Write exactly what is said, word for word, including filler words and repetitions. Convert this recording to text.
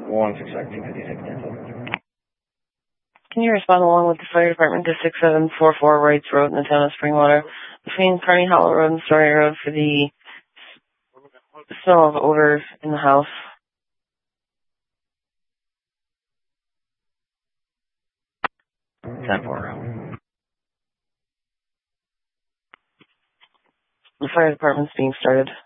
one six five two fifty-six cancel. Can you respond along with the fire department to six seven four four Wrights Road in the town of Springwater between Kearney Hollow Road and Story Road for the smell of odor in the house? ten four. The fire department's being started.